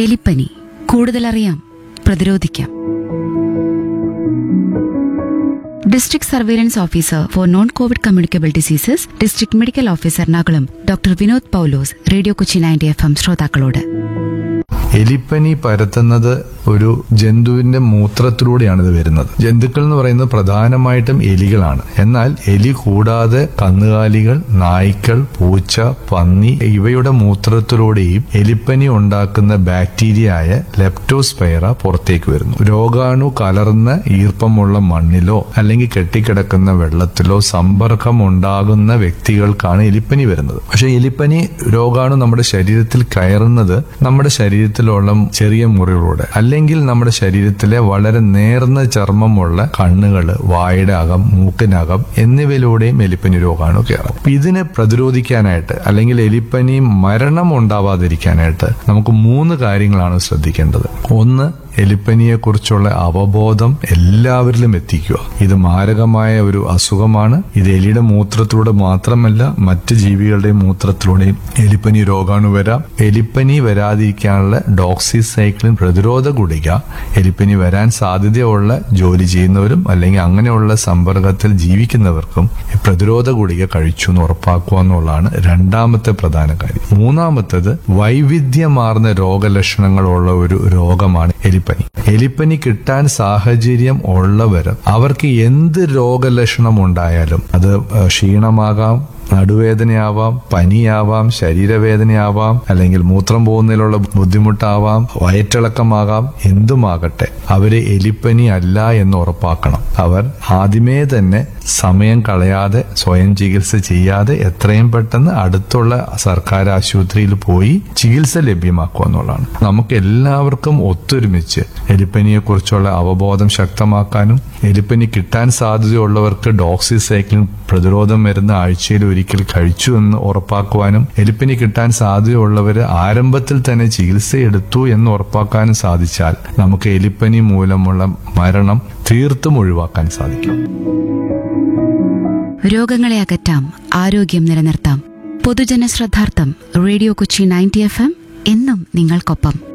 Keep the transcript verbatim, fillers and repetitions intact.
എലിപ്പനി കൂടുതലറിയാം, പ്രതിരോധിക്കാം. District surveillance officer four non Covid communicable diseases, district medical officer Ernakulam doctor Vinod Paulose radio Kochi ninety F M ശ്രോതാക്കളോട്. എലിപ്പനി പരത്തുന്നത് ഒരു ജന്തുവിന്റെ മൂത്രത്തിലൂടെയാണ് ഇത് വരുന്നത്. ജന്തുക്കൾ എന്ന് പറയുന്നത് പ്രധാനമായിട്ടും എലികളാണ്. എന്നാൽ എലി കൂടാതെ കന്നുകാലികൾ, നായ്ക്കൾ, പൂച്ച, പന്നി ഇവയുടെ മൂത്രത്തിലൂടെയും എലിപ്പനി ഉണ്ടാക്കുന്ന ബാക്ടീരിയയായ ലെപ്റ്റോസ്പൈറ പുറത്തേക്ക് വരുന്നു. രോഗാണു കലർന്ന ഈർപ്പമുള്ള മണ്ണിലോ അല്ലെങ്കിൽ കെട്ടിക്കിടക്കുന്ന വെള്ളത്തിലോ സമ്പർക്കം ഉണ്ടാകുന്ന വ്യക്തികൾക്കാണ് എലിപ്പനി വരുന്നത്. പക്ഷെ എലിപ്പനി രോഗാണു നമ്മുടെ ശരീരത്തിൽ കയറുന്നത് നമ്മുടെ ശരീരത്തിലുള്ള ചെറിയ മുറികളൂടെ, അല്ലെങ്കിൽ നമ്മുടെ ശരീരത്തിലെ വളരെ നേർന്ന ചർമ്മമുള്ള കണ്ണുകള്, വായുടെ അകം, മൂക്കിനകം എന്നിവയിലൂടെയും എലിപ്പനി രോഗാണു കയറും. ഇതിനെ പ്രതിരോധിക്കാനായിട്ട് അല്ലെങ്കിൽ എലിപ്പനി മരണം ഉണ്ടാവാതിരിക്കാനായിട്ട് നമുക്ക് മൂന്ന് കാര്യങ്ങളാണ് ശ്രദ്ധിക്കേണ്ടത്. ഒന്ന്, എലിപ്പനിയെക്കുറിച്ചുള്ള അവബോധം എല്ലാവരിലും എത്തിക്കുക. ഇത് മാരകമായ ഒരു അസുഖമാണ്. ഇത് എലിയുടെ മൂത്രത്തിലൂടെ മാത്രമല്ല, മറ്റ് ജീവികളുടെയും മൂത്രത്തിലൂടെയും എലിപ്പനി രോഗാണു വരാം. എലിപ്പനി വരാതിരിക്കാനുള്ള ഡോക്സിസൈക്ലിൻ പ്രതിരോധ ഗുളിക എലിപ്പനി വരാൻ സാധ്യതയുള്ള ജോലി ചെയ്യുന്നവരും അല്ലെങ്കിൽ അങ്ങനെയുള്ള സമ്പർക്കത്തിൽ ജീവിക്കുന്നവർക്കും പ്രതിരോധ ഗുളിക കഴിച്ചു എന്ന് ഉറപ്പാക്കുക എന്നുള്ളതാണ് രണ്ടാമത്തെ പ്രധാന കാര്യം. മൂന്നാമത്തേത്, വൈവിധ്യമാർന്ന രോഗലക്ഷണങ്ങളുള്ള ഒരു രോഗമാണ് എലിപ്പനി. എലിപ്പനി കിട്ടാൻ സാഹചര്യം ഉള്ളവർ അവർക്ക് എന്ത് രോഗലക്ഷണം ഉണ്ടായാലും, അത് ക്ഷീണമാകാം, നടുവേദനയാവാം, പനിയാവാം, ശരീരവേദനയാവാം, അല്ലെങ്കിൽ മൂത്രം പോകുന്നതിലുള്ള ബുദ്ധിമുട്ടാവാം, വയറ്റിളക്കമാകാം, എന്തുമാകട്ടെ, അവര് എലിപ്പനി അല്ല എന്ന് ഉറപ്പാക്കണം. അവർ ആദ്യമേ തന്നെ സമയം കളയാതെ സ്വയം ചികിത്സ ചെയ്യാതെ എത്രയും പെട്ടെന്ന് അടുത്തുള്ള സർക്കാർ ആശുപത്രിയിൽ പോയി ചികിത്സ ലഭ്യമാക്കുക എന്നുള്ളതാണ്. നമുക്ക് എല്ലാവർക്കും ഒത്തൊരുമിച്ച് എലിപ്പനിയെക്കുറിച്ചുള്ള അവബോധം ശക്തമാക്കാനും എലിപ്പനി കിട്ടാൻ സാധ്യതയുള്ളവർക്ക് ഡോക്സിസൈക്ലിൻ പ്രതിരോധ മരുന്ന് ആഴ്ചയിൽ ഒരിക്കൽ കഴിച്ചു എന്ന് ഉറപ്പാക്കുവാനും എലിപ്പനി കിട്ടാൻ സാധ്യതയുള്ളവര് ആരംഭത്തിൽ തന്നെ ചികിത്സയെടുത്തു എന്ന് ഉറപ്പാക്കാനും സാധിച്ചാൽ നമുക്ക് എലിപ്പനി മൂലമുള്ള മരണം തീർത്തും ഒഴിവാക്കാൻ സാധിക്കും. രോഗങ്ങളെ അകറ്റാം, ആരോഗ്യം നിലനിർത്താം. പൊതുജന ശ്രദ്ധാർത്ഥം radio Kochi ninety F M എന്നും നിങ്ങൾക്കൊപ്പം.